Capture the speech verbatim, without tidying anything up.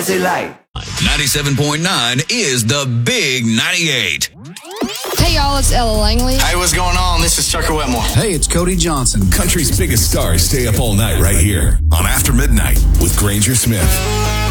Fancy Light. ninety-seven point nine is the Big ninety-eight. Hey, y'all, it's Ella Langley. Hey, what's going on? This is Tucker Wetmore. Hey, it's Cody Johnson. Country's biggest stars stay up all night right here on After Midnight with Granger Smith.